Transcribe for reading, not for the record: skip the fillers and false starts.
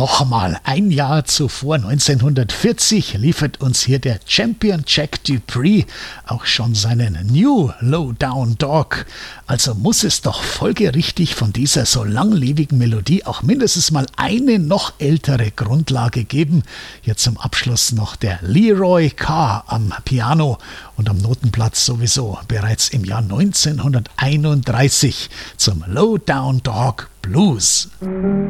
Nochmal ein Jahr zuvor, 1940, liefert uns hier der Champion Jack Dupree auch schon seinen New Low-Down Dog. Also muss es doch folgerichtig von dieser so langlebigen Melodie auch mindestens mal eine noch ältere Grundlage geben. Hier zum Abschluss noch der Leroy Carr am Piano und am Notenblatt sowieso bereits im Jahr 1931 zum Low-Down Dog Blues.